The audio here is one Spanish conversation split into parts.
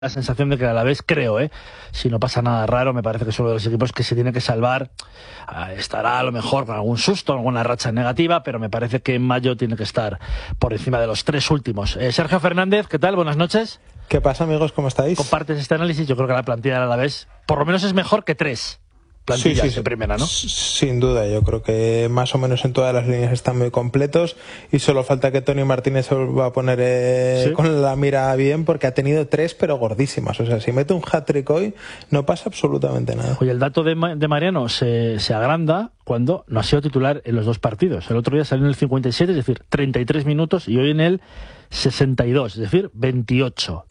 la sensación de que a la vez creo, si no pasa nada raro, me parece que es uno de los equipos que se tiene que salvar. Estará a lo mejor con algún susto, alguna racha negativa, pero me parece que en mayo tiene que estar por encima de los 3 últimos. Sergio Fernández, ¿qué tal? Buenas noches. ¿Qué pasa, amigos? ¿Cómo estáis? ¿Compartes este análisis? Yo creo que la plantilla del Alavés por lo menos es mejor que 3 plantillas en primera, ¿no? Sin duda, yo creo que más o menos en todas las líneas están muy completos y solo falta que Toni Martínez se vuelva a poner con la mira bien, porque ha tenido 3 pero gordísimas. O sea, si mete un hat-trick hoy no pasa absolutamente nada. Oye, el dato de Mariano se agranda cuando no ha sido titular en los 2 partidos. El otro día salió en el 57, es decir, 33 minutos, y hoy en el 62, es decir, 28.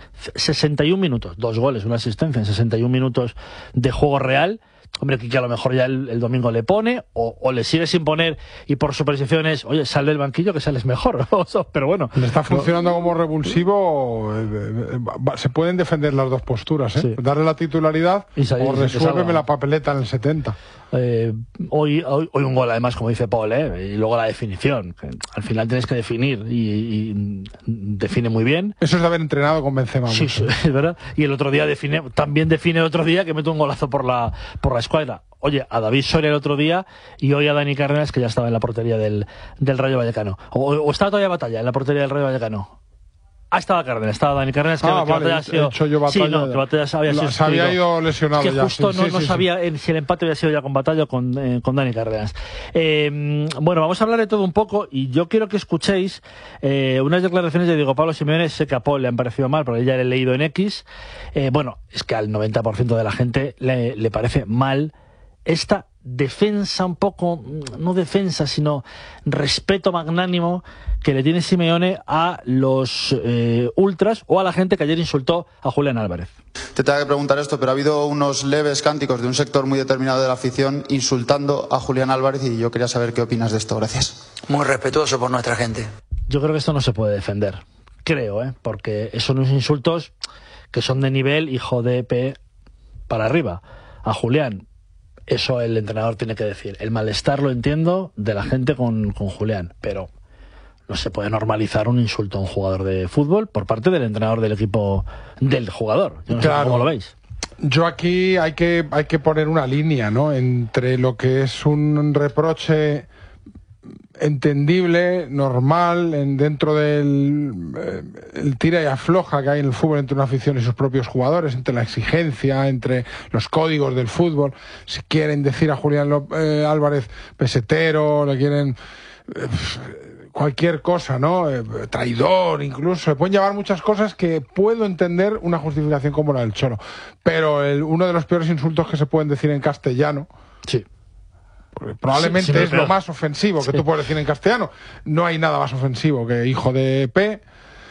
61 minutos, 2 goles, una asistencia en 61 minutos de juego real. Hombre, que a lo mejor ya el domingo le pone o le sigue sin poner, y por supersticiones, oye, sal del banquillo que sales mejor. Pero bueno, le está funcionando como revulsivo. Se pueden defender las dos posturas, Sí. Darle la titularidad o resuélveme la papeleta en el 70. Hoy un gol, además, como dice Paul, y luego la definición, que al final tienes que definir y define muy bien. Eso es de haber entrenado con Benzema. Sí, es verdad. Y el otro día también define el otro día, que mete un golazo por la escuadra. Oye, a David Soria el otro día, y hoy a Dani Cárdenas, que ya estaba en la portería del Rayo Vallecano. ¿O estaba todavía Batalla en la portería del Rayo Vallecano? Estaba Cárdenas, estaba Dani Cárdenas, que Batalla que Batalla había sido, se había ido lesionado que ya. Justo no sabía si el empate había sido ya con Batalla o con Dani Cárdenas. Bueno, vamos a hablar de todo un poco, y yo quiero que escuchéis unas declaraciones de Diego Pablo Simeone. Sé que a Paul le han parecido mal, porque ya le he leído en X. Bueno, es que al 90% de la gente le parece mal esta defensa, un poco, no defensa, sino respeto magnánimo que le tiene Simeone a los ultras, o a la gente que ayer insultó a Julián Álvarez. Te tengo que preguntar esto, pero ha habido unos leves cánticos de un sector muy determinado de la afición insultando a Julián Álvarez, y yo quería saber qué opinas de esto. Gracias. Muy respetuoso por nuestra gente. Yo creo que esto no se puede defender, creo, porque son unos insultos que son de nivel hijo de P para arriba. A Julián, eso el entrenador tiene que decir. El malestar lo entiendo de la gente con Julián, pero no se puede normalizar un insulto a un jugador de fútbol por parte del entrenador del equipo del jugador. Yo no sé cómo lo veis. Yo aquí hay que poner una línea, ¿no?, entre lo que es un reproche entendible, normal, dentro del el tira y afloja que hay en el fútbol entre una afición y sus propios jugadores, entre la exigencia, entre los códigos del fútbol. Si quieren decir a Julián Álvarez pesetero, le quieren cualquier cosa, ¿no?, traidor, incluso se pueden llevar muchas cosas, que puedo entender una justificación como la del Cholo, pero uno de los peores insultos que se pueden decir en castellano, sí, probablemente es lo más ofensivo que tú puedes decir en castellano. No hay nada más ofensivo que hijo de P.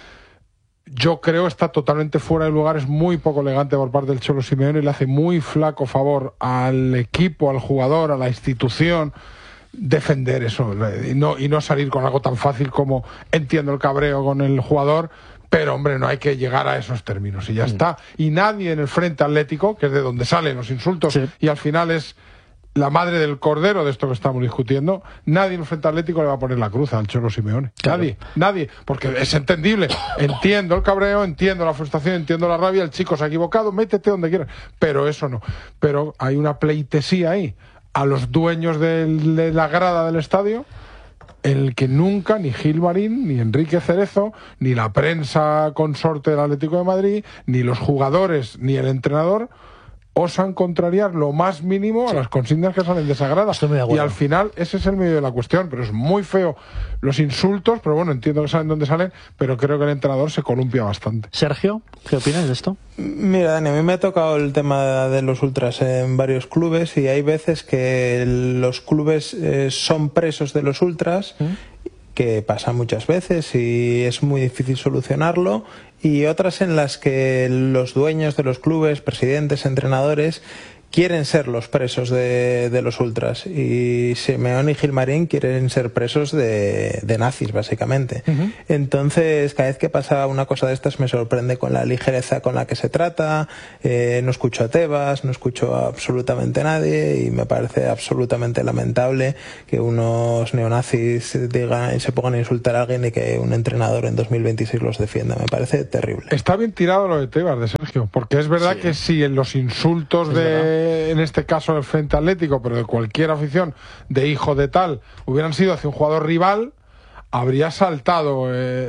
Yo creo está totalmente fuera de lugar, es muy poco elegante por parte del Cholo Simeone, y le hace muy flaco favor al equipo, al jugador, a la institución, defender eso y no salir con algo tan fácil como: entiendo el cabreo con el jugador, pero hombre, no hay que llegar a esos términos, y ya está. Y nadie en el frente atlético, que es de donde salen los insultos, y al final es la madre del cordero de esto que estamos discutiendo, nadie en el frente atlético le va a poner la cruz al Cholo Simeone. Claro. Nadie, porque es entendible. Entiendo el cabreo, entiendo la frustración, entiendo la rabia, el chico se ha equivocado, métete donde quieras, pero eso no. Pero hay una pleitesía ahí a los dueños de la grada del estadio, en el que nunca ni Gil Marín, ni Enrique Cerezo, ni la prensa consorte del Atlético de Madrid, ni los jugadores, ni el entrenador osan contrariar lo más mínimo a las consignas que salen de esa grada. Y al final ese es el medio de la cuestión, pero es muy feo los insultos, pero bueno, entiendo que saben dónde salen, pero creo que el entrenador se columpia bastante. Sergio, ¿qué opinas de esto? Mira, Dani, a mí me ha tocado el tema de los ultras en varios clubes, y hay veces que los clubes son presos de los ultras, que pasa muchas veces y es muy difícil solucionarlo, y otras en las que los dueños de los clubes, presidentes, entrenadores, quieren ser los presos de los ultras, y Simeone y Gilmarín quieren ser presos de nazis, básicamente. Entonces, cada vez que pasa una cosa de estas me sorprende con la ligereza con la que se trata. No escucho a Tebas, no escucho a absolutamente nadie, y me parece absolutamente lamentable que unos neonazis digan y se pongan a insultar a alguien y que un entrenador en 2026 los defienda. Me parece terrible. Está bien tirado lo de Tebas, de Sergio, porque es verdad que si en los insultos en este caso del Frente Atlético, pero de cualquier afición, de hijo de tal, hubieran sido hacia un jugador rival, habría saltado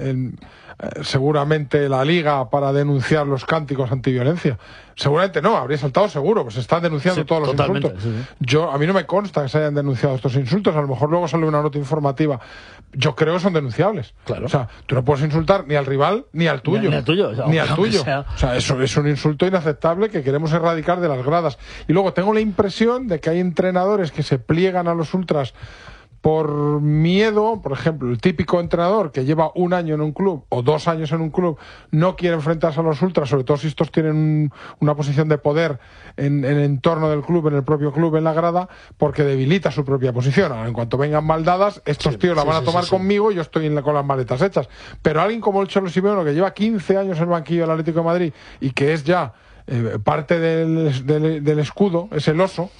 seguramente la Liga para denunciar los cánticos antiviolencia. Seguramente no, habría saltado seguro, pues se están denunciando todos los insultos. A mí no me consta que se hayan denunciado estos insultos, a lo mejor luego sale una nota informativa. Yo creo que son denunciables. Claro. O sea, tú no puedes insultar ni al rival ni al tuyo. Ni al tuyo. Ni al tuyo. O sea, eso es un insulto inaceptable que queremos erradicar de las gradas. Y luego tengo la impresión de que hay entrenadores que se pliegan a los ultras por miedo. Por ejemplo, el típico entrenador que lleva 1 año en un club o 2 años en un club no quiere enfrentarse a los ultras, sobre todo si estos tienen una posición de poder en el entorno del club, en el propio club, en la grada, porque debilita su propia posición. Ahora, en cuanto vengan mal dadas, estos tíos la van a tomar conmigo y yo estoy con las maletas hechas. Pero alguien como el Cholo Simeone, que lleva 15 años en el banquillo del Atlético de Madrid y que es ya parte del escudo, es el oso,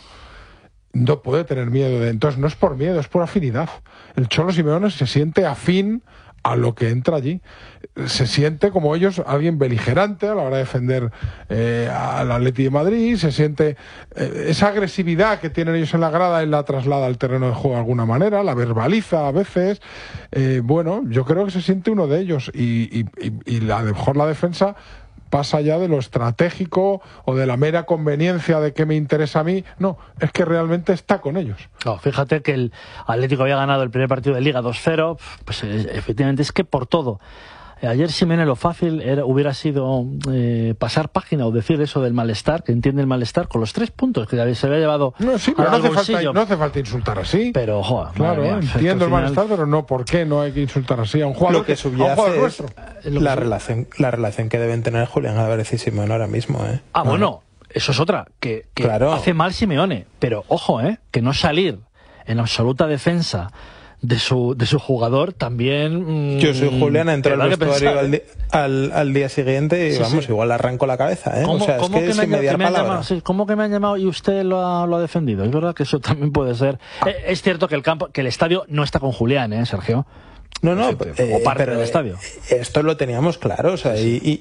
no puede tener miedo. Entonces no es por miedo, es por afinidad. El Cholo Simeone se siente afín a lo que entra allí. Se siente como ellos, alguien beligerante a la hora de defender al Atleti de Madrid. Se siente esa agresividad que tienen ellos en la grada, él la traslada al terreno de juego de alguna manera, la verbaliza a veces. Bueno, yo creo que se siente uno de ellos, y a lo mejor la defensa pasa ya de lo estratégico o de la mera conveniencia de que me interesa a mí. No, es que realmente está con ellos. No, fíjate que el Atlético había ganado el primer partido de Liga 2-0, pues efectivamente es que por todo. Ayer Simeone lo fácil hubiera sido pasar página o decir eso del malestar, que entiende el malestar, con los 3 puntos que se había llevado. No, sí, pero no hace falta insultar así. Pero, joder, claro, entiendo el malestar, pero no, ¿por qué no hay que insultar así a un jugador? Lo que subyace es la relación que deben tener Julián Álvarez y Simeone ahora mismo. Bueno, eso es otra, que claro, hace mal Simeone, pero ojo, que no salir en absoluta defensa de su jugador también. Yo soy Julián, entro al vestuario al día siguiente y igual arranco la cabeza, O sea, es que sin mediar palabra. ¿Cómo que me han llamado y usted lo ha defendido? Es verdad que eso también puede ser. Es cierto que el estadio no está con Julián, Sergio. No, o parte del estadio. Esto lo teníamos claro, o sea,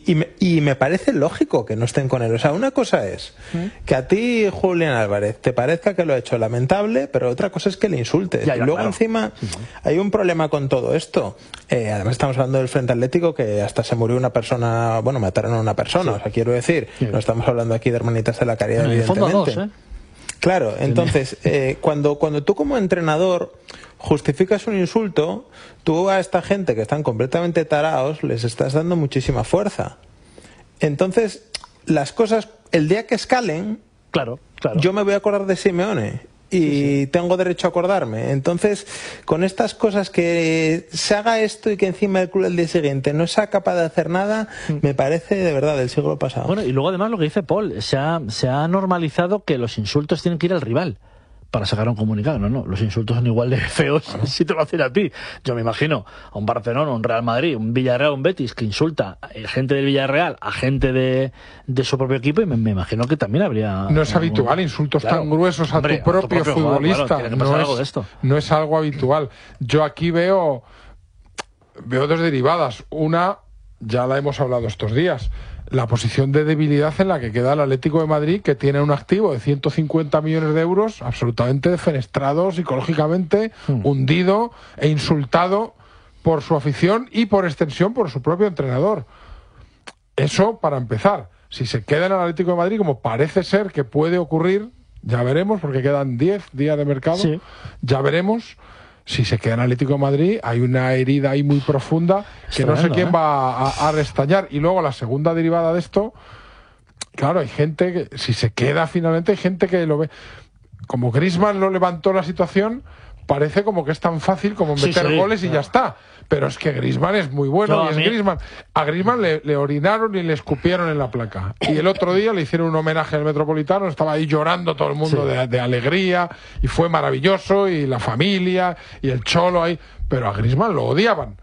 y me parece lógico que no estén con él. O sea, una cosa es que a ti, Julián Álvarez, te parezca que lo ha hecho lamentable, pero otra cosa es que le insultes. Y luego encima hay un problema con todo esto. Además estamos hablando del Frente Atlético, que hasta se murió una persona, mataron a una persona. O sea, quiero decir, no estamos hablando aquí de hermanitas de la caridad, evidentemente. En el fondo Claro, entonces, cuando tú como entrenador justificas un insulto, tú a esta gente que están completamente tarados les estás dando muchísima fuerza. Entonces, las cosas, el día que escalen, claro. Yo me voy a acordar de Simeone y tengo derecho a acordarme. Entonces, con estas cosas, que se haga esto y que encima el club el día siguiente no sea capaz de hacer nada, me parece de verdad del siglo pasado. Bueno, y luego además lo que dice Paul, se ha normalizado que los insultos tienen que ir al rival para sacar un comunicado. No, los insultos son igual de feos si te lo hacen a ti. Yo me imagino a un Barcelona, un Real Madrid, un Villarreal, un Betis que insulta a gente del Villarreal, a gente de su propio equipo, y me imagino que también habría... No es habitual insultos tan gruesos a tu propio futbolista. Tiene que pasar algo de esto. No es algo habitual. Yo aquí veo 2 derivadas. Una, ya la hemos hablado estos días, la posición de debilidad en la que queda el Atlético de Madrid, que tiene un activo de 150 millones de euros absolutamente defenestrado psicológicamente, hundido e insultado por su afición y por extensión por su propio entrenador. Eso para empezar. Si se queda en el Atlético de Madrid, como parece ser que puede ocurrir, ya veremos, porque quedan 10 días de mercado, ya veremos. Si se queda en Atlético de Madrid, hay una herida ahí muy profunda que no sé quién va a restañar. Y luego la segunda derivada de esto, claro, hay gente que, si se queda finalmente, hay gente que lo ve. Como Griezmann lo levantó la situación, parece como que es tan fácil como meter goles y ya está. Pero es que Griezmann es muy bueno, y es Griezmann. A Griezmann le orinaron y le escupieron en la placa. Y el otro día le hicieron un homenaje al Metropolitano, estaba ahí llorando todo el mundo de alegría, y fue maravilloso, y la familia, y el Cholo ahí. Pero a Griezmann lo odiaban.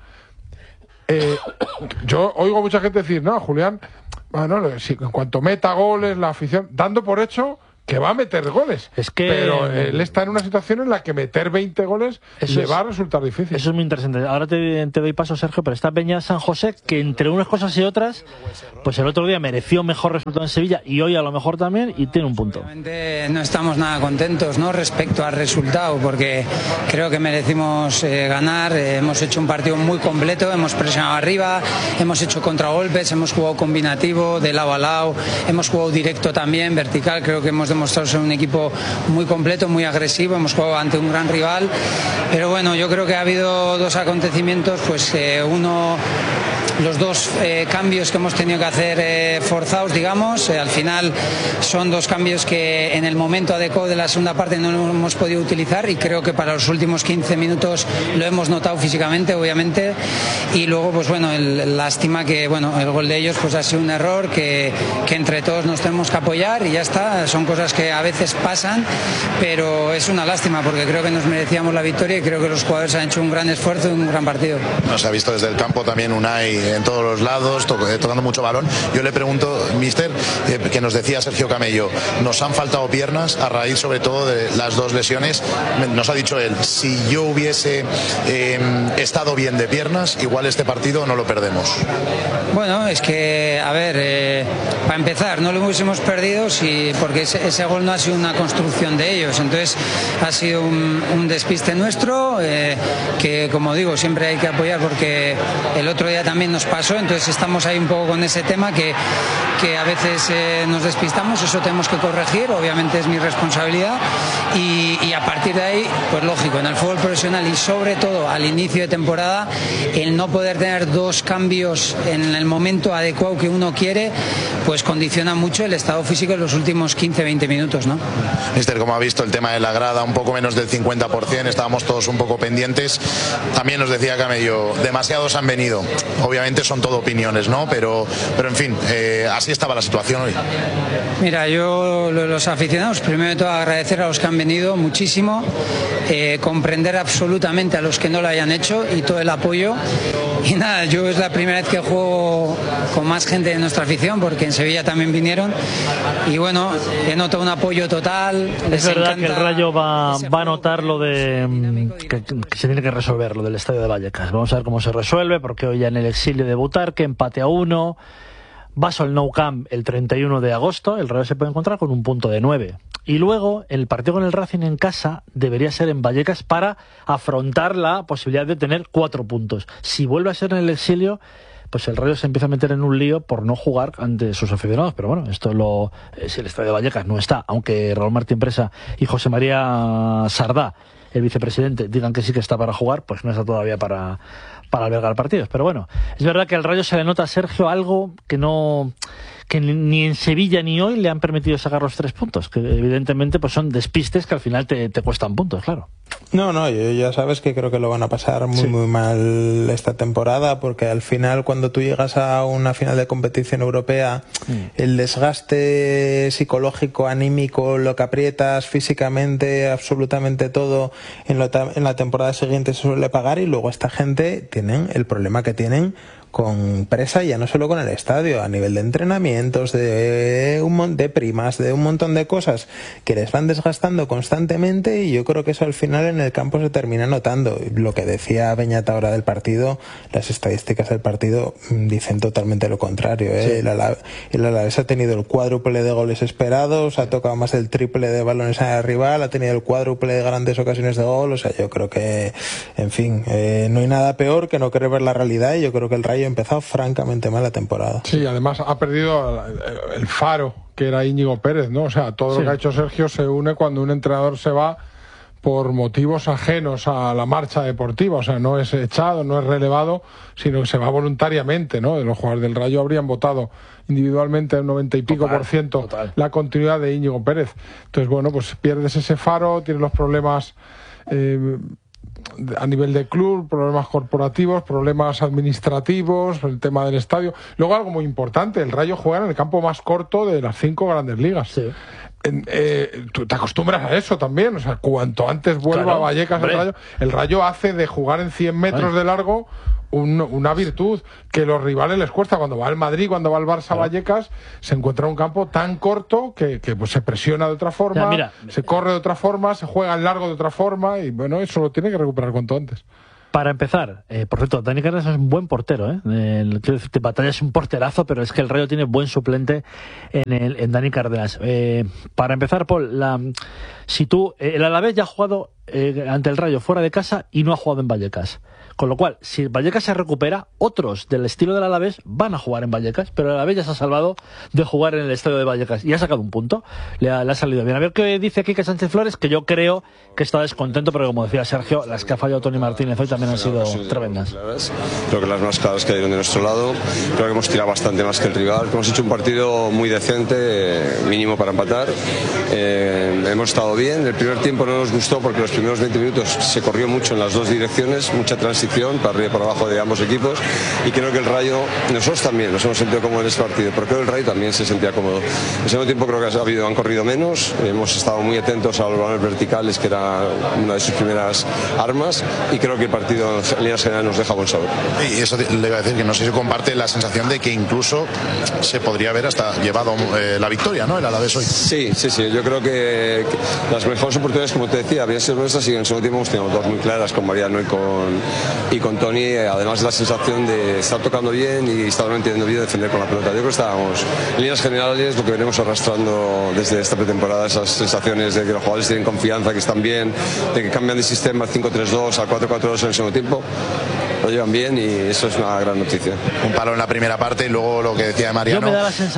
Yo oigo mucha gente decir, no, Julián, bueno, si, en cuanto meta goles, la afición, dando por hecho que va a meter goles. Pero él está en una situación en la que meter 20 goles le va a resultar difícil. Eso es muy interesante. Ahora te doy paso, Sergio, pero está Peña San José, que entre unas cosas y otras, pues el otro día mereció mejor resultado en Sevilla, y hoy a lo mejor también, y tiene un punto. Obviamente no estamos nada contentos, ¿no?, respecto al resultado, porque creo que merecimos ganar. Hemos hecho un partido muy completo, hemos presionado arriba, hemos hecho contragolpes, hemos jugado combinativo, de lado a lado, hemos jugado directo también, vertical. Creo que hemos demostrado ser un equipo muy completo, muy agresivo, hemos jugado ante un gran rival, pero bueno, yo creo que ha habido dos acontecimientos, pues uno, los dos cambios que hemos tenido que hacer forzados, digamos, al final son dos cambios que en el momento adecuado de la segunda parte no lo hemos podido utilizar, y creo que para los últimos 15 minutos lo hemos notado físicamente, obviamente, y luego pues bueno, lástima que bueno, el gol de ellos pues ha sido un error que entre todos nos tenemos que apoyar y ya está. Son cosas que a veces pasan, pero es una lástima porque creo que nos merecíamos la victoria y creo que los jugadores han hecho un gran esfuerzo y un gran partido. Nos ha visto desde el campo también Unai en todos los lados, tocando mucho balón. Yo le pregunto, mister, que nos decía Sergio Camello, nos han faltado piernas a raíz sobre todo de las dos lesiones. Nos ha dicho él, si yo hubiese estado bien de piernas, igual este partido no lo perdemos. Bueno, es que, a ver, para empezar, no lo hubiésemos perdido porque ese gol no ha sido una construcción de ellos, entonces ha sido un despiste nuestro, que como digo, siempre hay que apoyar porque el otro día también nos pasó, entonces estamos ahí un poco con ese tema que a veces nos despistamos, eso tenemos que corregir, obviamente es mi responsabilidad, y a partir de ahí, pues lógico, en el fútbol profesional y sobre todo al inicio de temporada, el no poder tener dos cambios en el momento adecuado que uno quiere, pues condiciona mucho el estado físico en los últimos 15-20 minutos, ¿no? Mister, como ha visto el tema de la grada, un poco menos del 50%, estábamos todos un poco pendientes. También nos decía Camello, demasiados han venido. Obviamente son todo opiniones, ¿no? Pero en fin, así estaba la situación hoy. Mira, yo los aficionados, primero de todo agradecer a los que han venido muchísimo, comprender absolutamente a los que no lo hayan hecho y todo el apoyo. Y nada, yo es la primera vez que juego con más gente de nuestra afición, porque en Sevilla también vinieron, y bueno, he notado un apoyo total. Es verdad que el Rayo va a notar lo de que se tiene que resolver, lo del estadio de Vallecas. Vamos a ver cómo se resuelve, porque hoy ya en el exilio de Butarque, empate a 1, Vaso al Nou Camp el 31 de agosto, el Rayo se puede encontrar con un punto de 9. Y luego, el partido con el Racing en casa debería ser en Vallecas para afrontar la posibilidad de tener 4 puntos. Si vuelve a ser en el exilio, pues el Rayo se empieza a meter en un lío por no jugar ante sus aficionados. Pero bueno, si el estadio de Vallecas no está, aunque Raúl Martín Presa y José María Sardá, el vicepresidente, digan que sí que está para jugar, pues no está todavía para albergar partidos. Pero bueno, es verdad que al Rayo se le nota a Sergio algo que ni en Sevilla ni hoy le han permitido sacar los 3 puntos, que evidentemente pues son despistes que al final te cuestan puntos, claro. No, yo ya sabes que creo que lo van a pasar muy mal esta temporada, porque al final cuando tú llegas a una final de competición europea, el desgaste psicológico, anímico, lo que aprietas físicamente, absolutamente todo en la temporada siguiente se suele pagar, y luego esta gente tienen el problema que tienen con Presa, ya no solo con el estadio, a nivel de entrenamientos, de primas, de un montón de cosas que les van desgastando constantemente, y yo creo que eso al final en el campo se termina notando. Lo que decía Beñat ahora del partido, las estadísticas del partido dicen totalmente lo contrario, ¿eh? Sí. El Alavés ha tenido el cuádruple de goles esperados, ha tocado más del triple de balones al rival, ha tenido el cuádruple de grandes ocasiones de gol. O sea, yo creo que, en fin, no hay nada peor que no querer ver la realidad, y yo creo que el Rayo ha empezado francamente mal la temporada. Sí, además ha perdido el faro, que era Íñigo Pérez, ¿no? O sea, todo lo que ha hecho Sergio se une cuando un entrenador se va por motivos ajenos a la marcha deportiva. O sea, no es echado, no es relevado, sino que se va voluntariamente, ¿no? Los jugadores del Rayo habrían votado individualmente el 90 y pico % la continuidad de Íñigo Pérez. Entonces, bueno, pues pierdes ese faro, tienes los problemas a nivel de club, problemas corporativos, problemas administrativos, el tema del estadio. Luego algo muy importante, el Rayo juega en el campo más corto de las 5 grandes ligas. Sí. Tú te acostumbras a eso también, o sea, cuanto antes vuelva a Vallecas el Rayo hace de jugar en 100 metros de largo una virtud que los rivales les cuesta. Cuando va el Madrid, cuando va el Barça Vallecas, se encuentra un campo tan corto que pues se presiona de otra forma, se corre de otra forma, se juega en largo de otra forma, y bueno, eso lo tiene que recuperar cuanto antes. Para empezar, por cierto, Dani Cárdenas es un buen portero, quiero decirte, Batalla es un porterazo, pero es que el Rayo tiene buen suplente en Dani Cárdenas. Para empezar, Paul, si tú, el Alavés ya ha jugado ante el Rayo fuera de casa y no ha jugado en Vallecas. Con lo cual, si Vallecas se recupera, otros del estilo del Alavés van a jugar en Vallecas, pero el Alavés ya se ha salvado de jugar en el estadio de Vallecas y ha sacado un punto. Le ha salido bien. A ver qué dice Quique Sánchez Flores, que yo creo que está descontento, pero como decía Sergio, las que ha fallado Toni Martínez hoy también han sido tremendas. Creo que las más claras que hay de nuestro lado. Creo que hemos tirado bastante más que el rival. Hemos hecho un partido muy decente, mínimo para empatar. Hemos estado bien. El primer tiempo no nos gustó porque los primeros 20 minutos se corrió mucho en las dos direcciones, mucha transición para arriba y para abajo de ambos equipos, y creo que el Rayo, nosotros también nos hemos sentido cómodos en este partido, pero creo que el Rayo también se sentía cómodo. En el segundo tiempo creo que han corrido menos, hemos estado muy atentos a los balones verticales, que era una de sus primeras armas, y creo que el partido en líneas generales nos deja buen sabor. Y eso le iba a decir, que no sé si comparte la sensación de que incluso se podría haber hasta llevado la victoria, ¿no? El Alavés hoy. Sí, yo creo que las mejores oportunidades, como te decía, habían sido nuestras, y en el segundo tiempo hemos tenido dos muy claras con Mariano y con Toni, además de la sensación de estar tocando bien y estar entendiendo bien defender con la pelota. Yo creo que estábamos, en líneas generales, lo que venimos arrastrando desde esta pretemporada, esas sensaciones de que los jugadores tienen confianza, que están bien, de que cambian de sistema 5-3-2 a 4-4-2 en el segundo tiempo, lo llevan bien, y eso es una gran noticia. Un palo en la primera parte y luego lo que decía de Mariano. Yo me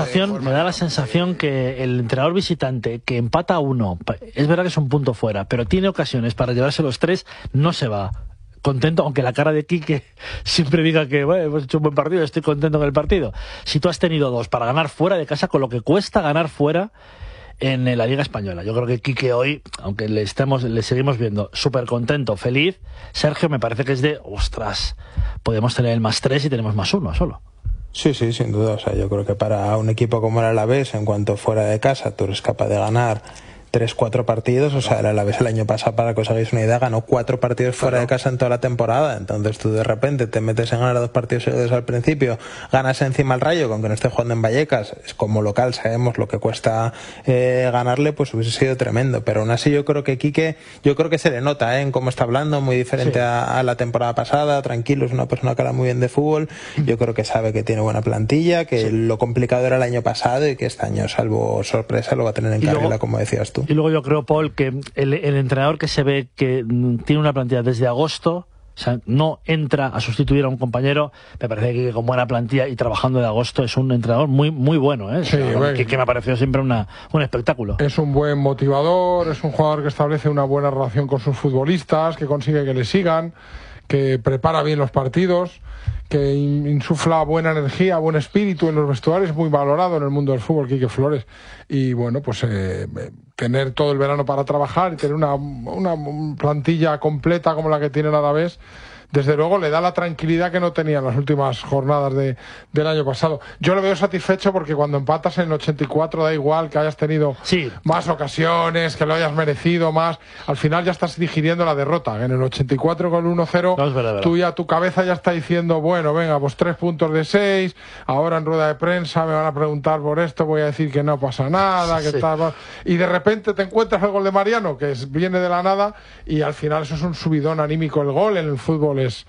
da la sensación que el entrenador visitante que empata a 1, es verdad que es un punto fuera, pero tiene ocasiones para llevarse los 3, no se va contento, aunque la cara de Quique siempre diga que bueno, hemos hecho un buen partido, estoy contento con el partido. Si tú has tenido 2 para ganar fuera de casa, con lo que cuesta ganar fuera en la Liga Española, yo creo que Quique hoy, aunque le seguimos viendo súper contento, feliz, Sergio, me parece que es de, ostras, podemos tener el +3 y tenemos +1 solo. Sí, sin duda. O sea, yo creo que para un equipo como el Alavés, en cuanto fuera de casa tú eres capaz de ganar 3-4 partidos, o sea, el Alavés el año pasado, para que os hagáis una idea, ganó 4 partidos fuera de casa en toda la temporada. Entonces tú de repente te metes en ganar 2 partidos seguidos al principio, ganas encima al Rayo, con que no esté jugando en Vallecas, es como local, sabemos lo que cuesta ganarle, pues hubiese sido tremendo. Pero aún así yo creo que Quique, se le nota en cómo está hablando, muy diferente a la temporada pasada, tranquilo, es una persona que habla muy bien de fútbol. Yo creo que sabe que tiene buena plantilla, que lo complicado era el año pasado y que este año, salvo sorpresa, lo va a tener en carrera, como decías tú. Y luego yo creo, Paul, que el entrenador que se ve que tiene una plantilla desde agosto, o sea, no entra a sustituir a un compañero, me parece que con buena plantilla y trabajando de agosto es un entrenador muy bueno, ¿eh? Sí, que me ha parecido siempre un espectáculo. Es un buen motivador, es un jugador que establece una buena relación con sus futbolistas, que consigue que le sigan, que prepara bien los partidos, que insufla buena energía, buen espíritu en los vestuarios, muy valorado en el mundo del fútbol, Quique Flores. Y bueno, pues tener todo el verano para trabajar y tener una plantilla completa como la que tiene el Alavés, desde luego le da la tranquilidad que no tenía en las últimas jornadas del año pasado. Yo lo veo satisfecho porque cuando empatas en el 84 da igual que hayas tenido más ocasiones, que lo hayas merecido más. Al final ya estás digiriendo la derrota. En el 84 con el 1-0, tú ya, tu cabeza ya está diciendo, bueno, venga, pues 3 puntos de 6, ahora en rueda de prensa me van a preguntar por esto, voy a decir que no pasa nada, que tal. Y de repente te encuentras el gol de Mariano, que viene de la nada, y al final eso es un subidón anímico. El gol en el fútbol es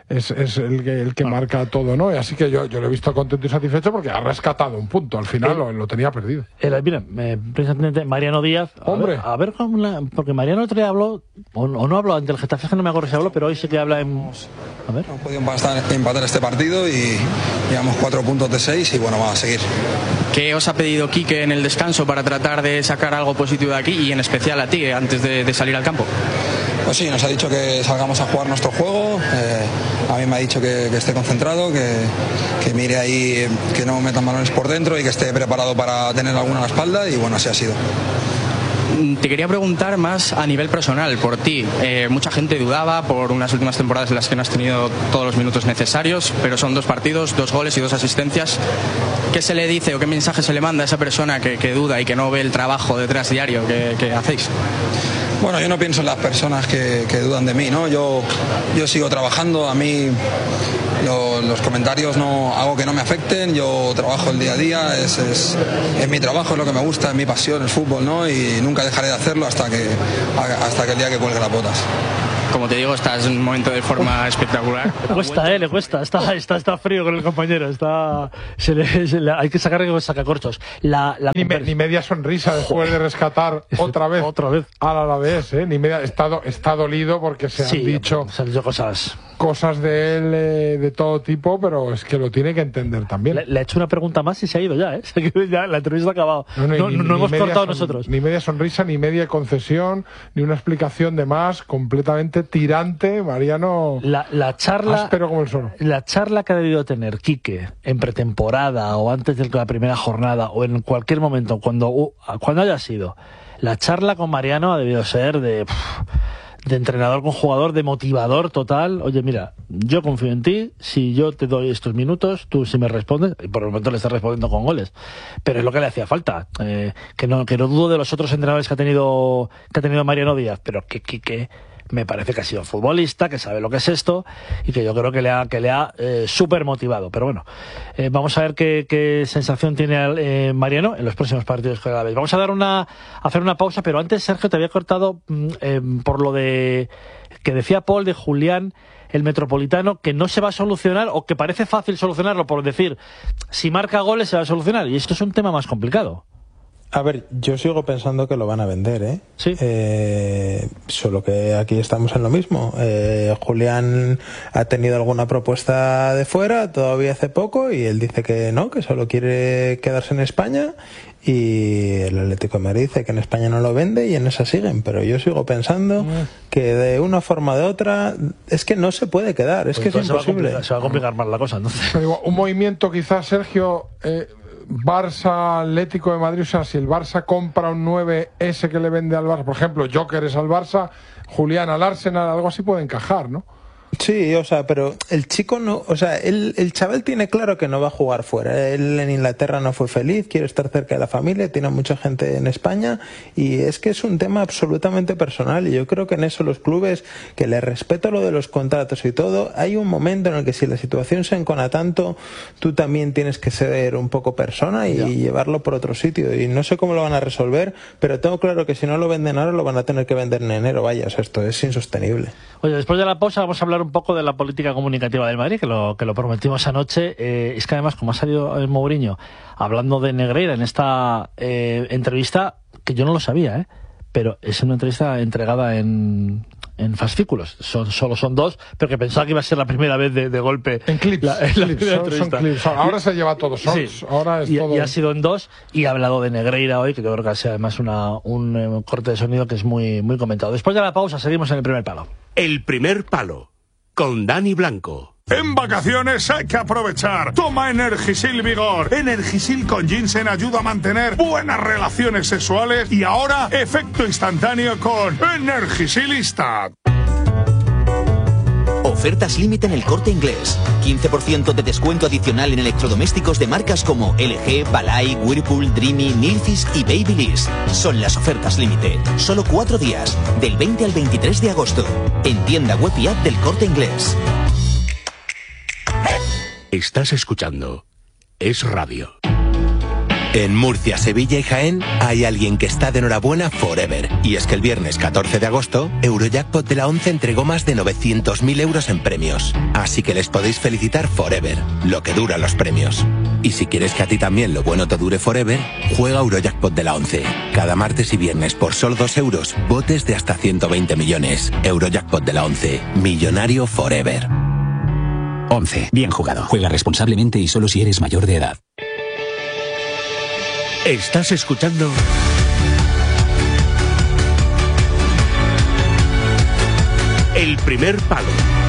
el que marca todo, ¿no? Y así que yo lo he visto contento y satisfecho porque ha rescatado un punto. Al final lo tenía perdido. Mira, precisamente Mariano Díaz, a ver porque Mariano el otro día habló, o no habló ante el Getafe, que no me acuerdo si habló, pero hoy sí que habla en... A ver. Hemos podido empatar este partido y llevamos 4 puntos de 6 y bueno, vamos a seguir. ¿Qué os ha pedido Quique en el descanso para tratar de sacar algo positivo de aquí y en especial a ti antes de salir al campo? Pues sí, nos ha dicho que salgamos a jugar nuestro juego. A mí me ha dicho que esté concentrado, que mire ahí, que no metan balones por dentro y que esté preparado para tener alguna a la espalda, y bueno, así ha sido. Te quería preguntar más a nivel personal, por ti. Mucha gente dudaba por unas últimas temporadas en las que no has tenido todos los minutos necesarios, pero son 2 partidos, 2 goles y 2 asistencias. ¿Qué se le dice o qué mensaje se le manda a esa persona que duda y que no ve el trabajo detrás diario que hacéis? Bueno, yo no pienso en las personas que dudan de mí, ¿no? Yo sigo trabajando, a mí los comentarios no hago que no me afecten, yo trabajo el día a día, es mi trabajo, es lo que me gusta, es mi pasión, el fútbol, ¿no? Y nunca dejaré de hacerlo hasta que el día que cuelgue las botas. Como te digo, estás en un momento de forma espectacular. Le cuesta. Está frío con el compañero. Hay que sacarle que sacacorchos. Ni media sonrisa después de rescatar otra vez al Alavés, ¿eh? Ni media. Está dolido porque se han dicho cosas de él de todo tipo, pero es que lo tiene que entender también. Le he hecho una pregunta más y se ha ido ya, ¿eh? Ya la entrevista ha acabado. No hemos cortado nosotros. Ni media sonrisa, ni media concesión, ni una explicación de más, completamente tirante, Mariano. La charla, áspero como el sol. La charla que ha debido tener Quique en pretemporada o antes de la primera jornada o en cualquier momento, cuando haya sido, la charla con Mariano ha debido ser de entrenador con jugador, de motivador total. Oye, mira, yo confío en ti, si yo te doy estos minutos, tú sí me respondes, y por el momento le estás respondiendo con goles, pero es lo que le hacía falta, que no dudo de los otros entrenadores que ha tenido Mariano Díaz, pero que me parece que ha sido futbolista, que sabe lo que es esto y que yo creo que le ha súper motivado. Pero bueno, vamos a ver qué sensación tiene Mariano en los próximos partidos con el Alavés. Vamos a hacer una pausa, pero antes, Sergio, te había cortado por lo de que decía Paul de Julián, el Metropolitano, que no se va a solucionar, o que parece fácil solucionarlo por decir, si marca goles se va a solucionar, y esto es un tema más complicado. A ver, yo sigo pensando que lo van a vender, ¿eh? Sí. Solo que aquí estamos en lo mismo. Julián ha tenido alguna propuesta de fuera todavía hace poco y él dice que no, que solo quiere quedarse en España, y el Atlético de Madrid dice que en España no lo vende y en esa siguen. Pero yo sigo pensando que de una forma o de otra es que no se puede quedar, es que es imposible. Se va a complicar más la cosa, entonces. Pero un movimiento quizás, Sergio, Barça, Atlético de Madrid, o sea, si el Barça compra un 9, ese que le vende al Barça, por ejemplo, Jokeres al Barça, Julián al Arsenal, algo así puede encajar, ¿no? Sí, o sea, pero el chico no, o sea, el chaval tiene claro que no va a jugar fuera. Él en Inglaterra no fue feliz, quiere estar cerca de la familia, tiene mucha gente en España, y es que es un tema absolutamente personal, y yo creo que en eso los clubes, que les respeto lo de los contratos y todo, hay un momento en el que si la situación se encona tanto, tú también tienes que ser un poco persona y llevarlo por otro sitio, y no sé cómo lo van a resolver, pero tengo claro que si no lo venden ahora lo van a tener que vender en enero. Vaya, o sea, esto es insostenible. Oye, después de la pausa vamos a hablar un poco de la política comunicativa del Madrid, que lo prometimos anoche. Es que además, como ha salido el Mourinho hablando de Negreira en esta entrevista, que yo no lo sabía, pero es una entrevista entregada en fascículos. Solo son 2, pero que pensaba que iba a ser la primera vez de golpe. En clips. Son clips. Ahora se lleva todo. Ahora es todo. Y ha sido en 2, y ha hablado de Negreira hoy, que yo creo que ha sido además un corte de sonido que es muy, muy comentado. Después de la pausa seguimos en el primer palo. El primer palo, con Dani Blanco. En vacaciones hay que aprovechar. Toma Energisil Vigor. Energisil con ginseng ayuda a mantener buenas relaciones sexuales, y ahora efecto instantáneo con Energisilista. Ofertas límite en El Corte Inglés. 15% de descuento adicional en electrodomésticos de marcas como LG, Balay, Whirlpool, Dreamy, Nilfisk y Babyliss. Son las ofertas límite. Solo 4 días, del 20 al 23 de agosto. En tienda web y app del Corte Inglés. Estás escuchando Es Radio. En Murcia, Sevilla y Jaén hay alguien que está de enhorabuena forever. Y es que el viernes 14 de agosto, Eurojackpot de la 11 entregó más de 900.000 euros en premios. Así que les podéis felicitar forever, lo que dura los premios. Y si quieres que a ti también lo bueno te dure forever, juega Eurojackpot de la 11. Cada martes y viernes por solo 2 euros, botes de hasta 120 millones. Eurojackpot de la 11. Millonario forever. 11. Bien jugado. Juega responsablemente y solo si eres mayor de edad. Estás escuchando El primer palo.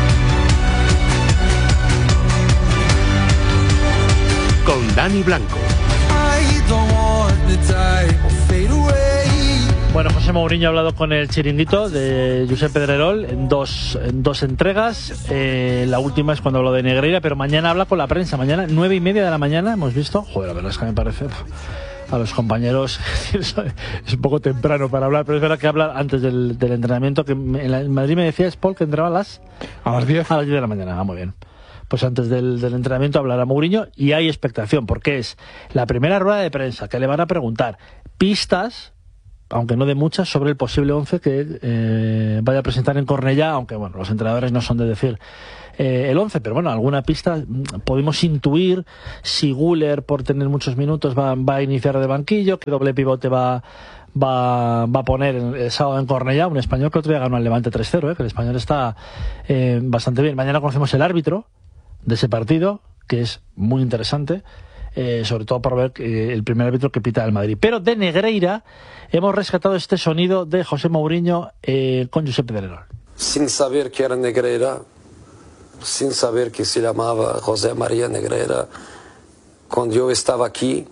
Con Dani Blanco. Bueno, José Mourinho ha hablado con el chiringuito de Josep Pedrerol en dos entregas. La última es cuando habló de Negreira, pero mañana habla con la prensa. Mañana, 9:30 de la mañana, hemos visto. Joder, la verdad es que me parece a los compañeros es un poco temprano para hablar, pero es verdad que habla antes del entrenamiento, que en Madrid me decías, Paul, que entraba a las 10. A las 10 de la mañana, muy bien. Pues antes del entrenamiento hablará Mourinho y hay expectación, porque es la primera rueda de prensa que le van a preguntar pistas, aunque no de muchas, sobre el posible 11 que vaya a presentar en Cornellá, aunque bueno, los entrenadores no son de decir el 11, pero bueno, alguna pista podemos intuir. Si Güler, por tener muchos minutos, va a iniciar de banquillo, que doble pivote va a poner el sábado en Cornellá, un español que otro día ganó al Levante 3-0, que el español está bastante bien. Mañana conocemos el árbitro de ese partido, que es muy interesante, sobre todo por ver el primer árbitro que pita el Madrid. Pero de Negreira hemos rescatado este sonido de José Mourinho con Josep Pedrerol. Sin saber que era Negreira, sin saber que se llamaba José María Negreira, cuando yo estaba aquí,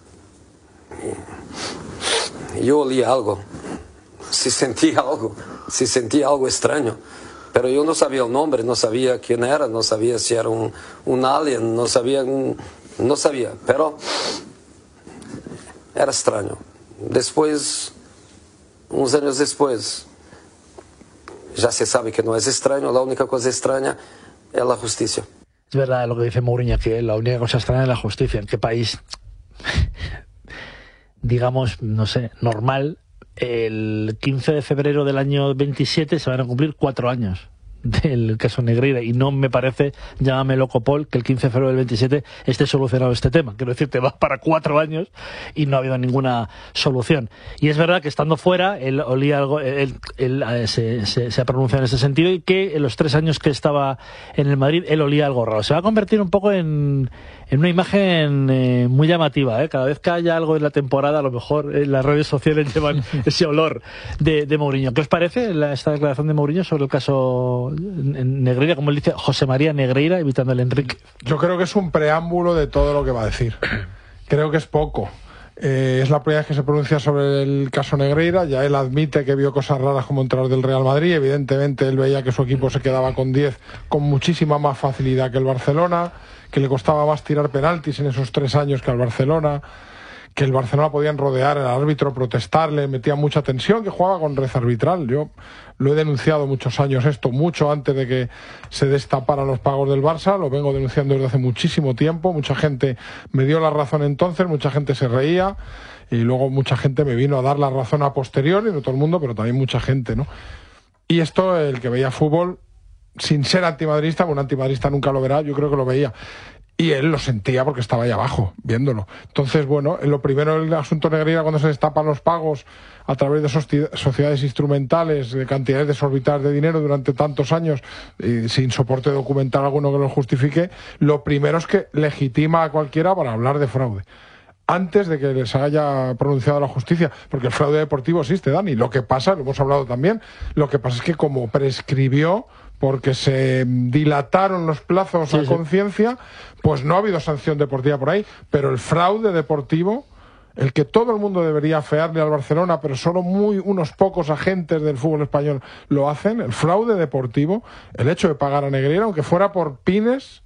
yo olía algo, se sentía algo extraño. Pero yo no sabía el nombre, no sabía quién era, no sabía si era un alien, no sabía, pero era extraño. Después, unos años después, ya se sabe que no es extraño, la única cosa extraña es la justicia. Es verdad lo que dice Mourinho, que la única cosa extraña es la justicia. ¿En qué país, digamos, no sé, normal, el 15 de febrero del año 27 se van a cumplir 4 años del caso Negreira? Y no me parece, llámame loco Paul, que el 15 de febrero del 27 esté solucionado este tema. Quiero decirte, va para 4 años y no ha habido ninguna solución. Y es verdad que estando fuera, él olía algo, él se ha pronunciado en ese sentido, y que en los 3 años que estaba en el Madrid, él olía algo raro. Se va a convertir un poco en una imagen muy llamativa, Cada vez que haya algo en la temporada, a lo mejor las redes sociales llevan ese olor de Mourinho. ¿Qué os parece esta declaración de Mourinho sobre el caso Negreira, como él dice, José María Negreira, evitando el Enrique? Yo creo que es un preámbulo de todo lo que va a decir. Creo que es poco. Es la primera vez que se pronuncia sobre el caso Negreira. Ya él admite que vio cosas raras como entrar del Real Madrid. Evidentemente él veía que su equipo se quedaba con 10 con muchísima más facilidad que el Barcelona, que le costaba más tirar penaltis en esos 3 años que al Barcelona, que el Barcelona podían rodear al árbitro, protestarle, metía mucha tensión, que jugaba con red arbitral. Yo lo he denunciado muchos años esto, mucho antes de que se destaparan los pagos del Barça, lo vengo denunciando desde hace muchísimo tiempo. Mucha gente me dio la razón entonces, mucha gente se reía, y luego mucha gente me vino a dar la razón a posteriori, no todo el mundo, pero también mucha gente, ¿no? Y esto, el que veía fútbol, sin ser antimadridista, un antimadridista nunca lo verá, yo creo que lo veía. Y él lo sentía porque estaba ahí abajo, viéndolo. Entonces, bueno, lo primero, el asunto Negreira, cuando se destapan los pagos a través de sociedades instrumentales, de cantidades desorbitadas de dinero durante tantos años, y sin soporte documental alguno que lo justifique, lo primero es que legitima a cualquiera para hablar de fraude, antes de que les haya pronunciado la justicia, porque el fraude deportivo existe, Dani. Lo que pasa, lo hemos hablado también, lo que pasa es que como prescribió, porque se dilataron los plazos a conciencia, pues no ha habido sanción deportiva por ahí. Pero el fraude deportivo, el que todo el mundo debería afearle al Barcelona, pero solo unos pocos agentes del fútbol español lo hacen, el fraude deportivo, el hecho de pagar a Negreira, aunque fuera por pines,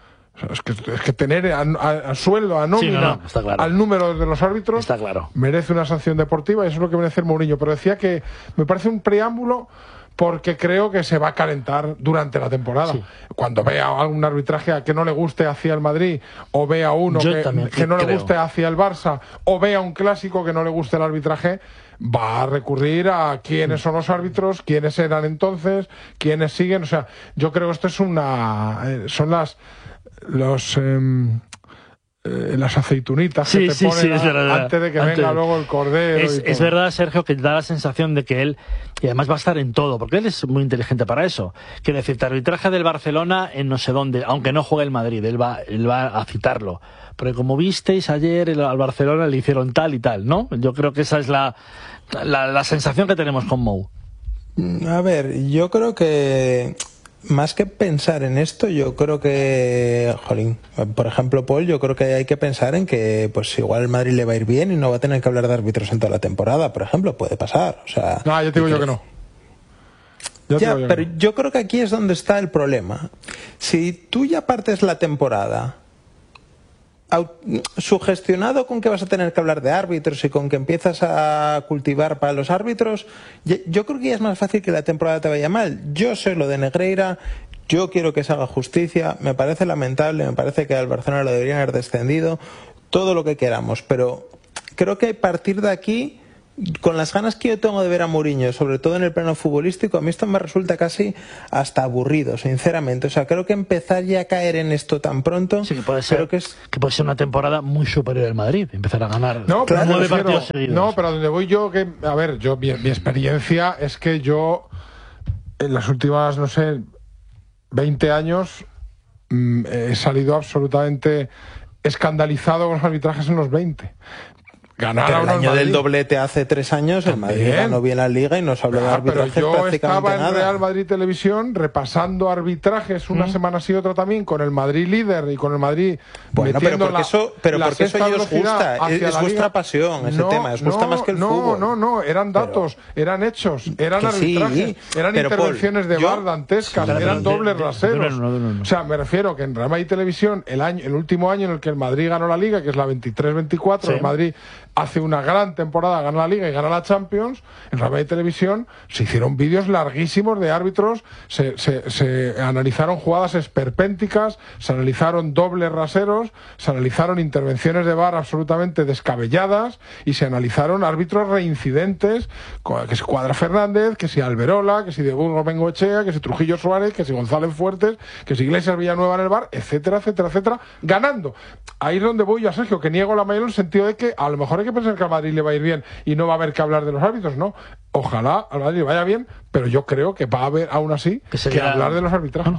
es que tener a sueldo, a nómina, claro, al número de los árbitros, merece una sanción deportiva, y eso es lo que merece Mourinho. Pero decía que me parece un preámbulo, porque creo que se va a calentar durante la temporada. Cuando vea algún arbitraje que no le guste hacia el Madrid, o vea uno que no le guste hacia el Barça, o vea un clásico que no le guste el arbitraje, va a recurrir a quiénes son los árbitros, quiénes eran entonces, quiénes siguen. O sea, yo creo que esto es son las aceitunitas que te ponen antes de que venga luego el cordero. Es verdad, Sergio, que da la sensación de que él, y además va a estar en todo, porque él es muy inteligente para eso. Quiero decirte, arbitraje del Barcelona en no sé dónde, aunque no juegue el Madrid, él va a citarlo. Porque como visteis ayer, al Barcelona le hicieron tal y tal, ¿no? Yo creo que esa es la sensación que tenemos con Mou. A ver, yo creo que más que pensar en esto, yo creo que, jolín, por ejemplo, Paul, yo creo que hay que pensar en que pues igual el Madrid le va a ir bien y no va a tener que hablar de árbitros en toda la temporada, por ejemplo, puede pasar. O sea, no, yo te digo yo que no. Ya, pero yo creo que aquí es donde está el problema. Si tú ya partes la temporada sugestionado con que vas a tener que hablar de árbitros y con que empiezas a cultivar para los árbitros, yo creo que ya es más fácil que la temporada te vaya mal. Yo sé lo de Negreira, yo quiero que se haga justicia, me parece lamentable, me parece que al Barcelona lo deberían haber descendido, todo lo que queramos, pero creo que a partir de aquí, con las ganas que yo tengo de ver a Mourinho, sobre todo en el plano futbolístico, a mí esto me resulta casi hasta aburrido, sinceramente. O sea, creo que empezar ya a caer en esto tan pronto, sí, que puede ser, que puede ser una temporada muy superior al Madrid, empezar a ganar 9 partidos seguidos. No, pero a donde voy yo, que a ver, yo mi experiencia es que yo en las últimas, no sé, 20 años he salido absolutamente escandalizado con los arbitrajes en los 20. Pero el año del doblete hace 3 años, el Madrid ganó bien la Liga y nos habló de arbitrajes pero yo prácticamente estaba en nada. Real Madrid Televisión repasando arbitrajes una semana sí otra también, con el Madrid líder y con el Madrid metiendo porque eso ya os gusta, es vuestra pasión ese tema, os gusta más que el fútbol. No, eran datos, eran hechos, eran arbitrajes, eran intervenciones de VAR dantescas, eran dobles raseros. O sea, me refiero que en Real Madrid Televisión, el último año en el que el Madrid ganó la Liga, que es la 23-24, el Madrid hace una gran temporada, gana la Liga y gana la Champions, en Real Madrid Televisión se hicieron vídeos larguísimos de árbitros, se analizaron jugadas esperpénticas, se analizaron dobles raseros, se analizaron intervenciones de VAR absolutamente descabelladas y se analizaron árbitros reincidentes, que si Cuadra Fernández, que si Alberola, que si de Burgos Bengoechea, que si Trujillo Suárez, que si González Fuertes, que si Iglesias Villanueva en el VAR, etcétera, etcétera, etcétera, ganando. Ahí es donde voy yo, Sergio, que niego la mayor en el sentido de que a lo mejor hay que pensar que al Madrid le va a ir bien y no va a haber que hablar de los árbitros, ¿no? Ojalá al Madrid le vaya bien, pero yo creo que va a haber aún así que hablar de los arbitrajes.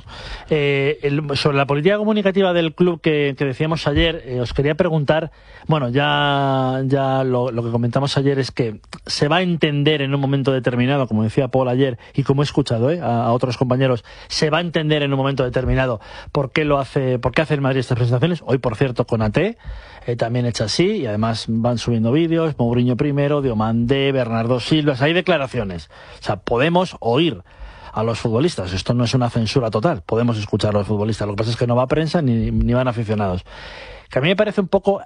Sobre la política comunicativa del club que decíamos ayer, os quería preguntar, bueno, ya lo que comentamos ayer es que se va a entender en un momento determinado, como decía Paul ayer y como he escuchado a otros compañeros, se va a entender en un momento determinado por qué hace el Madrid estas presentaciones. Hoy, por cierto, con AT también hecha así, y además van subiendo vídeos, Mourinho primero, Diomandé, Bernardo Silva, hay declaraciones. O sea, podemos oír a los futbolistas, esto no es una censura total, podemos escuchar a los futbolistas, lo que pasa es que no va prensa ni van aficionados. Que a mí me parece un poco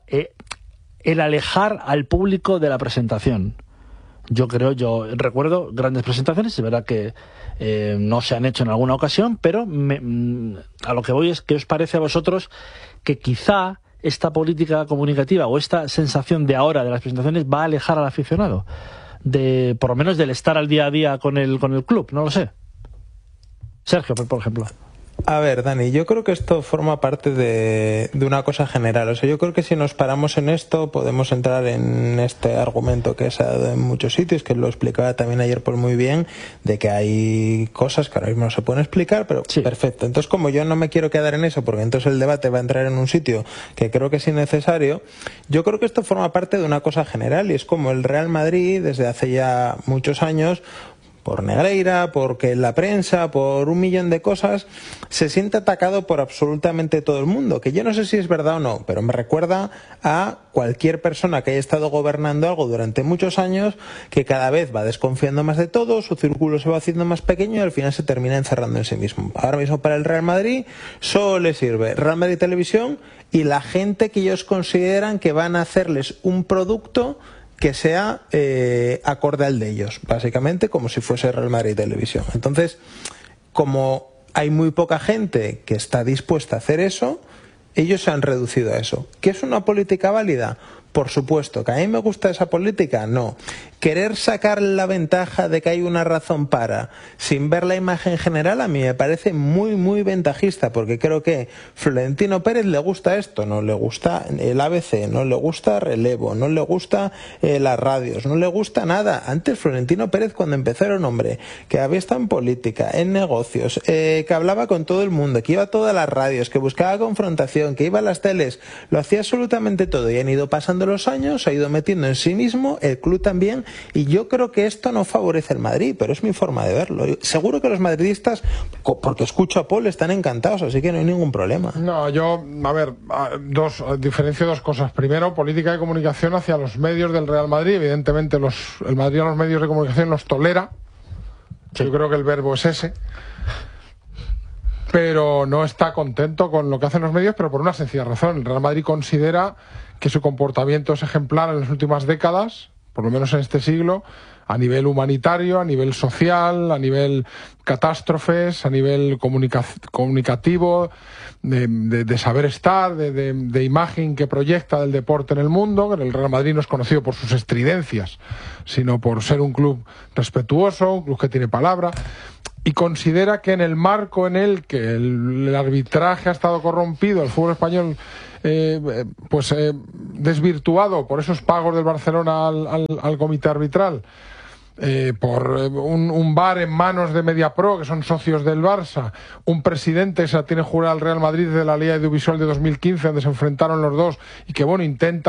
el alejar al público de la presentación. Yo recuerdo grandes presentaciones, es verdad que no se han hecho en alguna ocasión, pero a lo que voy es, ¿qué os parece a vosotros que quizá esta política comunicativa o esta sensación de ahora de las presentaciones va a alejar al aficionado por lo menos del estar al día a día con el club? No lo sé. Sergio, por ejemplo. A ver, Dani, yo creo que esto forma parte de una cosa general. O sea, yo creo que si nos paramos en esto podemos entrar en este argumento que se ha dado en muchos sitios, que lo explicaba también ayer por muy bien, de que hay cosas que ahora mismo no se pueden explicar, pero sí. Perfecto. Entonces, como yo no me quiero quedar en eso, porque entonces el debate va a entrar en un sitio que creo que es innecesario, yo creo que esto forma parte de una cosa general, y es como el Real Madrid desde hace ya muchos años, por Negreira, porque la prensa, por un millón de cosas, se siente atacado por absolutamente todo el mundo, que yo no sé si es verdad o no, pero me recuerda a cualquier persona que haya estado gobernando algo durante muchos años, que cada vez va desconfiando más de todo, su círculo se va haciendo más pequeño y al final se termina encerrando en sí mismo. Ahora mismo para el Real Madrid solo le sirve Real Madrid Televisión y la gente que ellos consideran que van a hacerles un producto que sea acorde al de ellos, básicamente como si fuese Real Madrid Televisión. Entonces, como hay muy poca gente que está dispuesta a hacer eso, ellos se han reducido a eso. ¿Qué es una política válida? Por supuesto. ¿Que a mí me gusta esa política? No. Querer sacar la ventaja de que hay una razón para, sin ver la imagen general, a mí me parece muy, muy ventajista, porque creo que Florentino Pérez le gusta esto, no le gusta el ABC, no le gusta Relevo, no le gusta las radios, no le gusta nada. Antes Florentino Pérez, cuando empezó, era un hombre que había estado en política, en negocios, que hablaba con todo el mundo, que iba a todas las radios, que buscaba confrontación, que iba a las teles, lo hacía absolutamente todo, y han ido pasando pasando los años, se ha ido metiendo en sí mismo, el club también, y yo creo que esto no favorece al Madrid, pero es mi forma de verlo. Seguro que los madridistas, porque escucho a Paul, están encantados, así que no hay ningún problema. No, yo, a ver, diferencio dos cosas. Primero, política de comunicación hacia los medios del Real Madrid. Evidentemente, el Madrid a los medios de comunicación los tolera. Sí. Yo creo que el verbo es ese. Pero no está contento con lo que hacen los medios, pero por una sencilla razón. El Real Madrid considera que su comportamiento es ejemplar en las últimas décadas, por lo menos en este siglo, a nivel humanitario, a nivel social, a nivel catástrofes, a nivel comunicativo, de saber estar, de imagen que proyecta del deporte en el mundo. El Real Madrid no es conocido por sus estridencias, sino por ser un club respetuoso, un club que tiene palabra. Y considera que en el marco en el que el arbitraje ha estado corrompido, el fútbol español desvirtuado por esos pagos del Barcelona al comité arbitral, por un bar en manos de Mediapro, que son socios del Barça, un presidente que se la tiene jurada al Real Madrid de la ley audiovisual de 2015, donde se enfrentaron los dos, y que intenta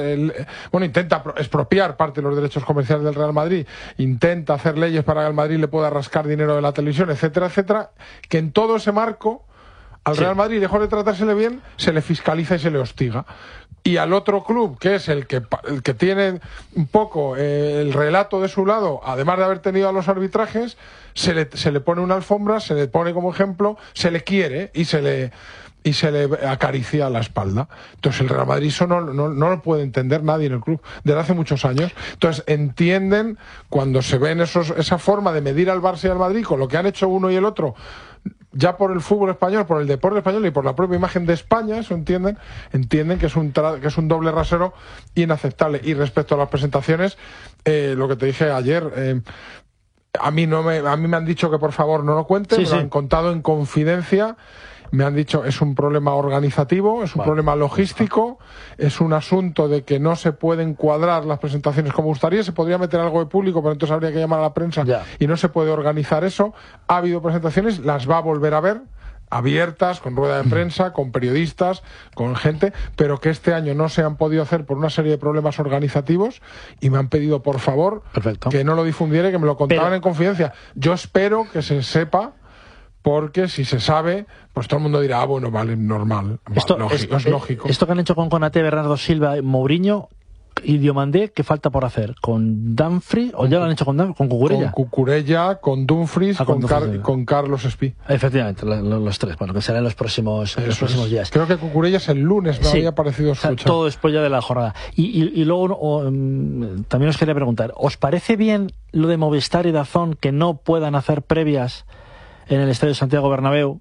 expropiar parte de los derechos comerciales del Real Madrid, intenta hacer leyes para que el Madrid le pueda rascar dinero de la televisión, etcétera, etcétera, que en todo ese marco al Real Madrid, lejos de tratársele bien, se le fiscaliza y se le hostiga. Y al otro club, que es el que tiene un poco el relato de su lado, además de haber tenido a los arbitrajes, se le pone una alfombra, se le pone como ejemplo, se le quiere y se le acaricia la espalda. Entonces el Real Madrid eso no lo puede entender nadie en el club desde hace muchos años. Entonces entienden, cuando se ven esa forma de medir al Barça y al Madrid con lo que han hecho uno y el otro, ya por el fútbol español, por el deporte español y por la propia imagen de España, eso entienden que es un doble rasero inaceptable. Y respecto a las presentaciones, lo que te dije ayer, a mí me han dicho que por favor no lo cuente, me lo han contado en confidencia. Me han dicho es un problema organizativo, es un problema logístico, es un asunto de que no se pueden cuadrar las presentaciones como gustaría. Se podría meter algo de público, pero entonces habría que llamar a la prensa y no se puede organizar eso. Ha habido presentaciones, las va a volver a ver, abiertas, con rueda de prensa, con periodistas, con gente, pero que este año no se han podido hacer por una serie de problemas organizativos, y me han pedido por favor que no lo difundiera y que me lo contaran en confidencia. Yo espero que se sepa, porque si se sabe, pues todo el mundo dirá, bueno, vale, normal, es lógico. Esto que han hecho con Konaté, Bernardo Silva, Mourinho y Diomandé, ¿qué falta por hacer? ¿Con Dumfries? ¿O ya lo han hecho con Cucurella? Con Cucurella, con Dumfries, con Carlos Espí. Efectivamente, los tres, bueno, que serán en los próximos días. Creo que Cucurella es el lunes, me había parecido escuchar. Todo después ya de la jornada. Y luego también os quería preguntar, ¿os parece bien lo de Movistar y DAZN que no puedan hacer previas en el Estadio Santiago Bernabéu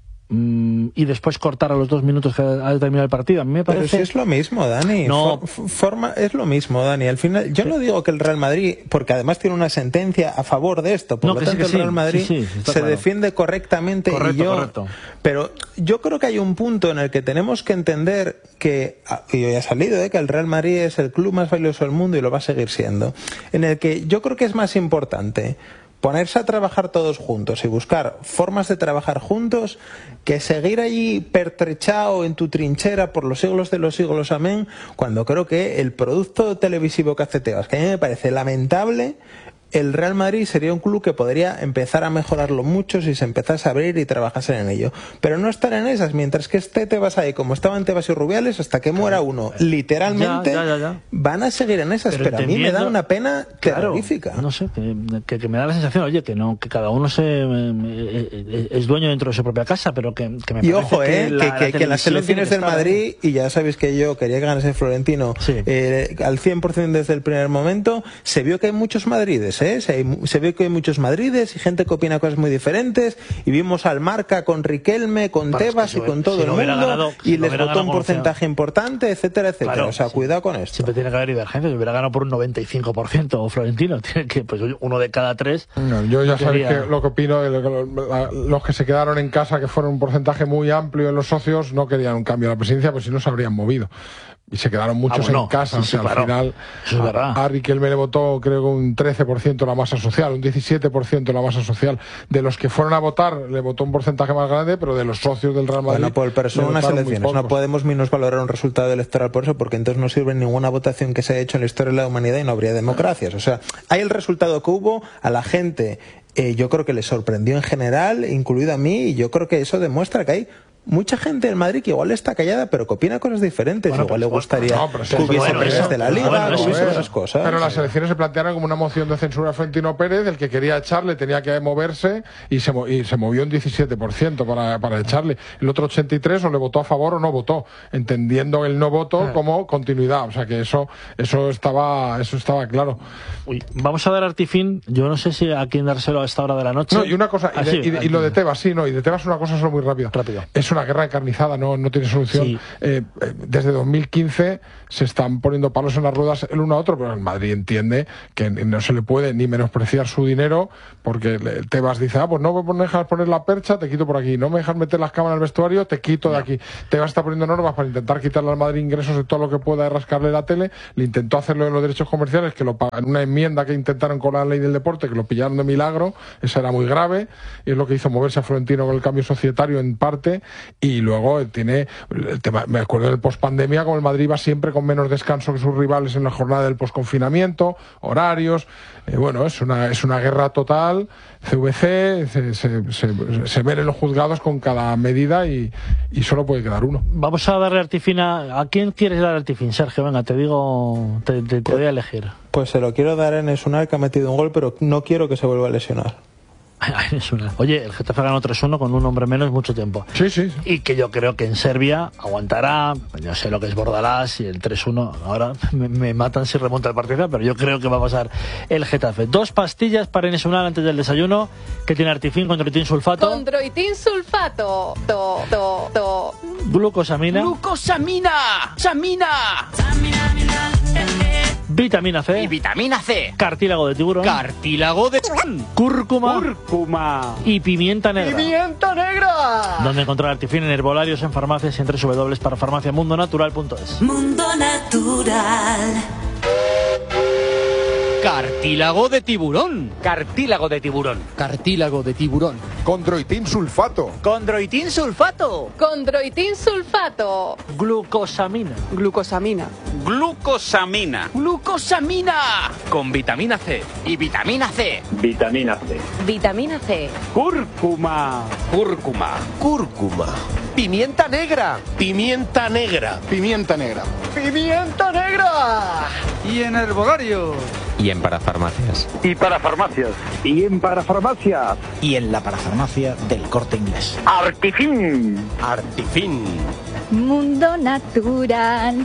y después cortar a los 2 minutos que ha terminado el partido? A mí me parece... Pero si es lo mismo, Dani. Es lo mismo, Dani. Al final, yo no digo que el Real Madrid, porque además tiene una sentencia a favor de esto, por lo tanto el Real Madrid se defiende correctamente. Correcto. Pero yo creo que hay un punto en el que tenemos que entender que, y hoy ha salido, que el Real Madrid es el club más valioso del mundo y lo va a seguir siendo, en el que yo creo que es más importante ponerse a trabajar todos juntos y buscar formas de trabajar juntos que seguir allí pertrechado en tu trinchera por los siglos de los siglos, amén, cuando creo que el producto televisivo que hace Tebas, que a mí me parece lamentable, el Real Madrid sería un club que podría empezar a mejorarlo mucho si se empezase a abrir y trabajase en ello. Pero no estar en esas, mientras que esté Tebas ahí, como estaban Tebas y Rubiales, hasta que muera uno, literalmente, van a seguir en esas. Pero a mí me da una pena terrorífica. No sé, que me da la sensación, oye, que cada uno es dueño dentro de su propia casa, pero que me parece que las elecciones del Madrid, y ya sabéis que yo quería que ganase Florentino al 100% desde el primer momento, se vio que hay muchos madrides. Se ve que hay muchos madrides y gente que opina cosas muy diferentes, y vimos al Marca con Riquelme, con Tebas y con todo el mundo, y les votó un porcentaje importante, etcétera, etcétera. Claro, o sea, cuidado con esto. Siempre tiene que haber divergencias. Si hubiera ganado por un 95% Florentino, tiene que, pues uno de cada 3. No, yo ya sabéis que lo que opino, los que se quedaron en casa, que fueron un porcentaje muy amplio en los socios, no querían un cambio a la presidencia, pues si no se habrían movido. y se quedaron muchos en casa. Sí, o sea, claro. al final a Riquelme le votó creo que un 13% la masa social, un 17% la masa social. De los que fueron a votar le votó un porcentaje más grande, pero de los socios del Real Madrid... Bueno, Paul, pero son unas elecciones, no podemos minusvalorar un resultado electoral por eso, porque entonces no sirve ninguna votación que se haya hecho en la historia de la humanidad y no habría democracias. O sea, hay el resultado que hubo, a la gente yo creo que le sorprendió en general, incluido a mí, y yo creo que eso demuestra que hay mucha gente en Madrid que igual está callada, pero que opina cosas diferentes. Bueno, igual le gustaría que hubiese presas de la Liga, que hubiese esas cosas. Pero las elecciones se plantearon como una moción de censura a Florentino Pérez, el que quería echarle tenía que moverse y se movió un 17% para echarle. El otro 83% o le votó a favor o no votó, entendiendo el no voto como continuidad. O sea que eso estaba claro. Uy, vamos a dar Artifín. Yo no sé si a quién dárselo a esta hora de la noche. No, y una cosa, y lo de Tebas, y de Tebas una cosa solo muy rápida. Es una guerra encarnizada, no tiene solución. Sí. Desde 2015 se están poniendo palos en las ruedas el uno a otro, pero el Madrid entiende que no se le puede ni menospreciar su dinero, porque Tebas dice, pues no me dejas poner la percha, te quito por aquí, no me dejas meter las cámaras al vestuario, te quito de aquí. Tebas está poniendo normas para intentar quitarle al Madrid ingresos de todo lo que pueda y rascarle la tele. Le intentó hacerlo en los derechos comerciales, que lo pagan en una enmienda que intentaron con la ley del deporte, que lo pillaron de milagro, eso era muy grave, y es lo que hizo moverse a Florentino con el cambio societario en parte. Y luego tiene el tema, me acuerdo del pospandemia, como el Madrid va siempre con menos descanso que sus rivales en la jornada del posconfinamiento, horarios, bueno, es una guerra total. CVC se ven en los juzgados con cada medida y solo puede quedar uno. Vamos a darle Artifín ¿a quién quieres dar Artifín, Sergio? Venga, te digo, te voy a elegir. Pues se lo quiero dar a Enes Unal, que ha metido un gol, pero no quiero que se vuelva a lesionar. Oye, el Getafe ganó 3-1 con un hombre menos mucho tiempo. Sí. Y que yo creo que en Serbia aguantará. Yo sé lo que es Bordalás y el 3-1. Ahora me matan si remonta el partido, pero yo creo que va a pasar el Getafe. 2 pastillas para Enes Unal antes del desayuno, que tiene Artifín, Condroitin sulfato. Condroitin sulfato. Glucosamina. Vitamina C. Y vitamina C. Cartílago de tiburón. Cúrcuma. Y pimienta negra. ¡Pimienta negra! Donde encontrar Artifín en herbolarios, en farmacias y en www.parafarmaciamundonatural.es. Mundo Natural. Cartílago de tiburón. Condroitin sulfato. Glucosamina. Con vitamina C. Y vitamina C. Cúrcuma. Pimienta negra. Y en herbolarios. Y en parafarmacias. Y en parafarmacias. Y en la parafarmacia del Corte Inglés. Artifín. Mundo Natural.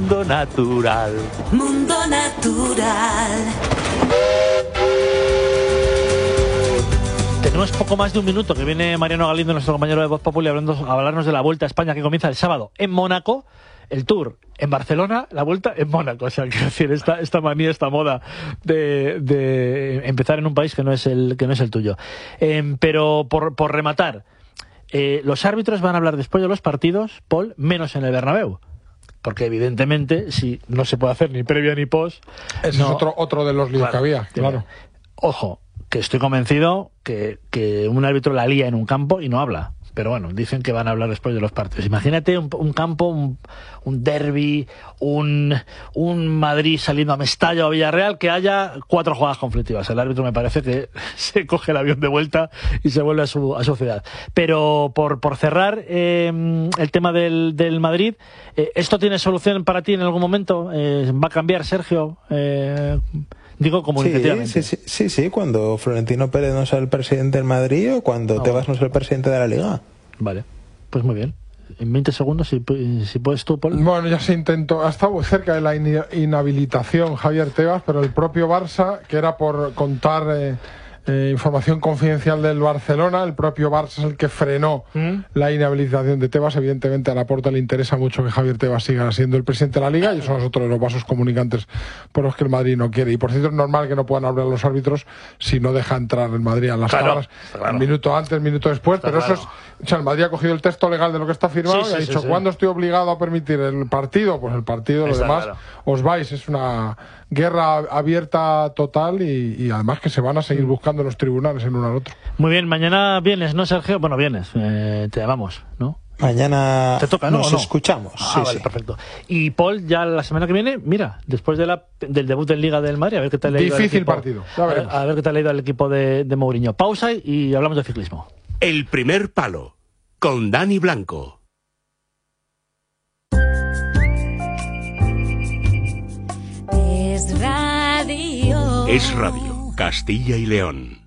Tenemos poco más de un minuto que viene Mariano Galindo, nuestro compañero de Voz Populi, a hablarnos de la Vuelta a España que comienza el sábado en Mónaco, el Tour en Barcelona, la Vuelta en Mónaco. O sea, quiero decir, esta manía, esta moda de empezar en un país que no es el tuyo. Pero por rematar, los árbitros van a hablar después de los partidos, Paul, menos en el Bernabéu. Porque evidentemente, si no se puede hacer ni previa ni post... Ese es otro de los líos que había, claro. Ojo, que estoy convencido que un árbitro la lía en un campo y no habla. Pero bueno, dicen que van a hablar después de los partidos. Imagínate un campo, un derbi, un Madrid saliendo a Mestalla o a Villarreal, que haya 4 jugadas conflictivas. El árbitro me parece que se coge el avión de vuelta y se vuelve a su ciudad. Pero por cerrar el tema del Madrid, ¿esto tiene solución para ti en algún momento? ¿Va a cambiar, Sergio? Digo comunicativamente. Sí, cuando Florentino Pérez no sea el presidente del Madrid o cuando Tebas no sea el presidente de la Liga. Vale, pues muy bien. En 20 segundos, si puedes tú, Paul. Bueno, ya se intentó, ha estado cerca de la inhabilitación Javier Tebas, pero el propio Barça, que era por contar información confidencial del Barcelona. El propio Barça es el que frenó la inhabilitación de Tebas. Evidentemente a Laporta le interesa mucho que Javier Tebas siga siendo el presidente de la Liga, y eso es otro de los vasos comunicantes por los que el Madrid no quiere. Y por cierto, es normal que no puedan hablar los árbitros si no deja entrar el Madrid a las cámaras un minuto antes, minuto después. Pero eso es, o sea, el Madrid ha cogido el texto legal de lo que está firmado y ha dicho, ¿cuándo estoy obligado a permitir el partido? Pues el partido, lo demás os vais. Es una guerra abierta total, y además que se van a seguir buscando los tribunales en uno al otro. Muy bien, mañana vienes, ¿no, Sergio? Bueno, vienes, te llamamos, ¿no? Mañana te toca, ¿no? Nos escuchamos. Vale, perfecto. Y Paul, ya la semana que viene, mira, después del debut en Liga del Madrid, a ver qué tal le ha ido difícil partido, ya veremos. A ver qué tal le ha ido al equipo de Mourinho. Pausa y hablamos de ciclismo. El primer palo, con Dani Blanco. Es radio. Es Radio Castilla y León.